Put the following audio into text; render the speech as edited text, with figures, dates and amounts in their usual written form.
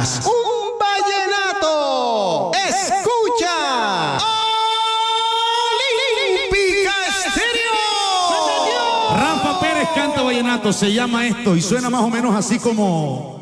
escuchas un vallenato. Escucha Olímpica Estéreo. Rafa Pérez canta vallenato, se llama esto y suena más o menos así como...